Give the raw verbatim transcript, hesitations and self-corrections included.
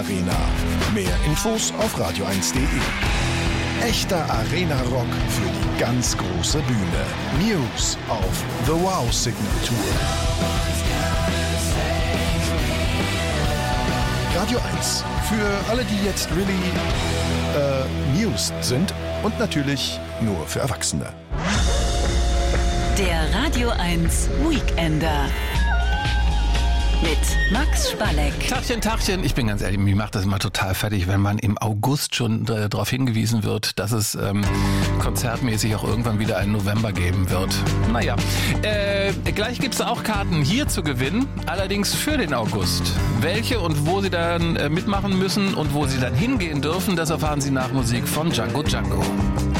Arena. Mehr Infos auf radio eins punkt de. Echter Arena-Rock für die ganz große Bühne. Muse auf The Wow Signal Tour. Radio eins. Für alle, die jetzt really äh, mused sind und natürlich nur für Erwachsene. Der Radio eins Weekender mit Max Spalleck. Tachchen, Tachchen. Ich bin ganz ehrlich, mich macht das immer total fertig, wenn man im August schon äh, darauf hingewiesen wird, dass es ähm, konzertmäßig auch irgendwann wieder einen November geben wird. Naja, äh, gleich gibt es auch Karten hier zu gewinnen, allerdings für den August. Welche und wo Sie dann äh, mitmachen müssen und wo Sie dann hingehen dürfen, das erfahren Sie nach Musik von Django Django.